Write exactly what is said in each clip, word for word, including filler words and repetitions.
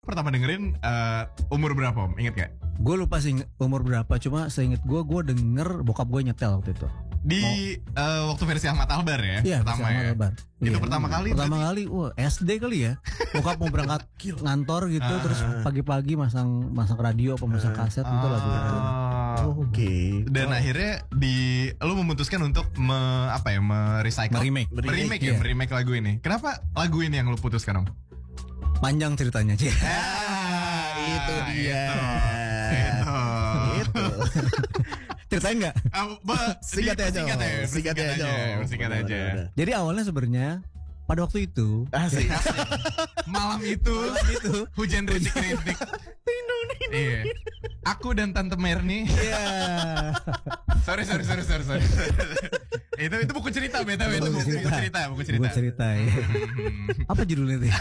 Pertama dengerin uh, umur berapa Om? Ingat gak? Gue lupa sih umur berapa. Cuma seinget gue, gue denger bokap gue nyetel waktu itu. Di oh. uh, waktu versi Ahmad Albar ya? Iya, pertama versi Ahmad ya? Albar. Itu iya. pertama kali? Pertama berarti? kali, wah S D kali ya. Bokap mau berangkat ngantor gitu, ah. terus pagi-pagi masang masang radio, pemasang kaset ah. itu lagu itu. Oh, Oke. Okay. Dan oh. akhirnya di lu memutuskan untuk me, apa ya, merecycle, meremake, meremake ya, meremake lagu ini. Kenapa lagu ini yang lu putuskan Om? Panjang ceritanya sih. Ah, itu dia. Itu. Itu. Ceritain nggak? Uh, singkat aja. Singkat aja. Singkat aja. Singkat aja. Jadi awalnya sebenarnya pada waktu itu, asik. malam itu, malam itu hujan rintik-rintik. Iya. Aku dan Tante Merni. Iya. sorry, sorry, sorry, sorry, sorry. itu itu buku cerita, beta, itu buku cerita, buku cerita, buku cerita. Buku cerita. Ya. Apa judulnya itu?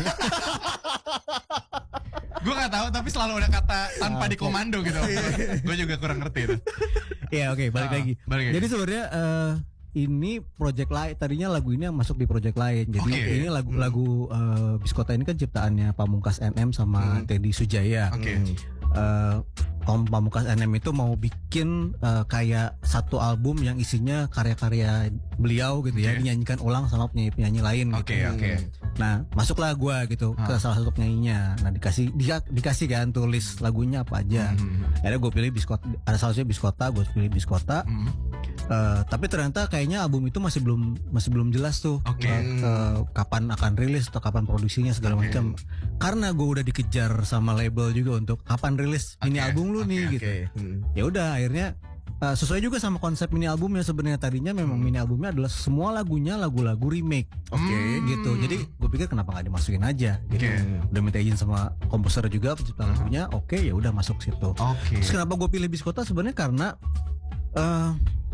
Gue gak tahu, tapi selalu ada kata tanpa di komando gitu. Gue juga kurang ngerti itu. Iya, oke, okay, balik, uh, balik lagi. Jadi sebenarnya uh, ini project lain, tadinya lagu ini yang masuk di project lain. Jadi okay. ini lagu-lagu uh, Biskota ini kan ciptaannya Pamungkas N M sama hmm. Teddy Sujaya. Oke. Okay. Uh, Om Pamungkas N M itu mau bikin uh, kayak satu album yang isinya karya-karya beliau gitu okay. ya, dinyanyikan ulang sama penyanyi-penyanyi lain. Oke, gitu. oke. Okay. Nah, masuklah gue gitu huh. ke salah satu penyanyinya. Nah, dikasih dia, dikasih kan tulis lagunya apa aja. Mm-hmm. Akhirnya gue pilih Biskota, ada salah satunya Biskota, gue pilih Biskota. Mm-hmm. Uh, tapi ternyata kayaknya album itu masih belum masih belum jelas tuh. Oke. Okay. Uh, uh, kapan akan rilis atau kapan produksinya segala okay. macam. Karena gue udah dikejar sama label juga untuk kapan rilis okay. mini album lu okay, nih okay. gitu. Hmm. Ya udah akhirnya uh, sesuai juga sama konsep mini albumnya sebenarnya tadinya memang hmm. mini albumnya adalah semua lagunya lagu-lagu remake. Oke okay. hmm. gitu. Jadi gue pikir kenapa nggak dimasukin aja gitu. Okay. Udah minta izin sama komposer juga pencipta hmm. lagunya. Oke okay, ya udah masuk situ. Okay. Terus kenapa gue pilih Biskota sebenarnya karena uh,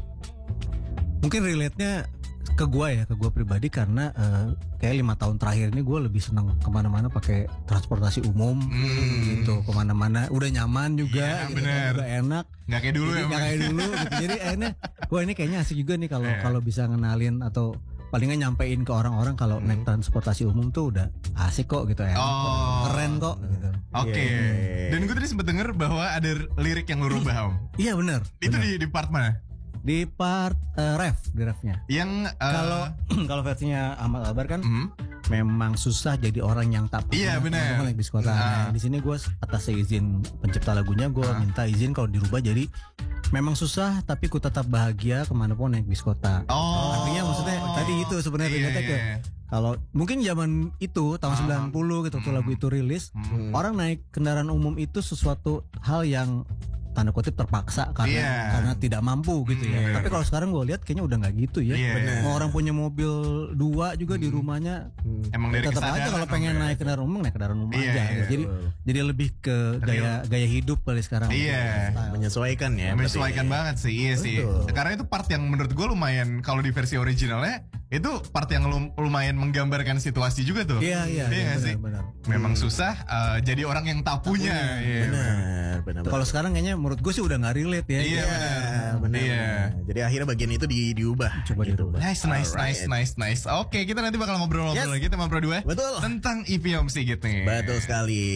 mungkin relate-nya ke gue ya, ke gue pribadi karena uh, kayak lima tahun terakhir ini gue lebih senang kemana-mana pakai transportasi umum hmm. gitu, kemana-mana udah nyaman juga, yeah, gitu, udah enak, nggak kayak dulu jadi, ya, nggak kayak dulu, gitu. Jadi akhirnya, wah ini kayaknya asik juga nih kalau yeah. kalau bisa ngenalin atau palingan nyampein ke orang-orang kalau hmm. naik transportasi umum tuh udah asik kok gitu ya, oh. keren kok. Gitu. Oke. Okay. Yeah. Dan gue tadi sempet denger bahwa ada lirik yang lu rubah Om. Iya benar. Itu bener. di di part mana? Di part uh, ref, di refnya. Yang kalau uh, kalau versinya Ahmad Albar kan mm. memang susah jadi orang yang tak pernah. Iya benar. Naik bis kota. Nah, di sini gue atas izin pencipta lagunya gue uh. minta izin kalau dirubah jadi memang susah tapi ku tetap bahagia kemanapun naik bis kota. Oh. Artinya maksudnya oh. tadi itu sebenarnya iya, iya. Kalau mungkin zaman itu tahun uh. sembilan puluh gitu waktu mm. lagu itu rilis, mm. orang naik kendaraan umum itu sesuatu hal yang tanda kutip terpaksa karena yeah. karena tidak mampu gitu ya. Mm. Tapi kalau sekarang gue lihat kayaknya udah nggak gitu ya. Yeah. Mau orang punya mobil dua juga mm. di rumahnya, mm. emang dari tetap aja kalau pengen naik kendaraan umum naik kendaraan umum yeah, aja. Yeah. Gitu. Jadi uh. jadi lebih ke gaya gaya hidup kali sekarang. Iya. Yeah. Menyesuaikan ya. Menyesuaikan banget sih, iya sih. Karena itu part yang menurut gue lumayan kalau di versi originalnya itu part yang lumayan menggambarkan situasi juga tuh. Iya iya. Iya benar, sih. Benar. Memang hmm. susah uh, jadi orang yang tak punya. Iya, benar, benar. Kalau sekarang kayaknya menurut gue sih udah nggak relate ya. Iya benar. Benar. Iya. Jadi akhirnya bagian itu di, diubah. Coba gitu. dirubah. Nice, nice, Alright. nice, nice, nice. Oke, kita nanti bakal ngobrol-ngobrol yes. lagi sama Pro dua. Betul. Tentang E P Om Sigit nih. Betul sekali.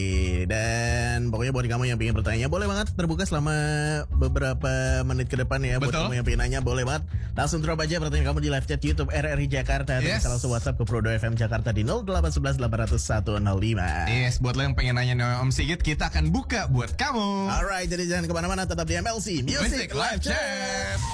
Dan pokoknya buat kamu yang pengen bertanya boleh banget terbuka selama beberapa menit ke depan ya. Betul. Buat kamu yang pengen nanya boleh banget. Langsung drop aja pertanyaan kamu di live chat YouTube R R I Jakarta. Atau yes. bisa langsung WhatsApp ke Pro dua F M Jakarta di nol delapan satu satu delapan nol satu nol lima. Yes, buat lo yang pengen nanya Om Sigit, kita akan buka buat kamu. Alright, jadi jangan kemana-mana, tetap di M L C Music, Music Live Chat.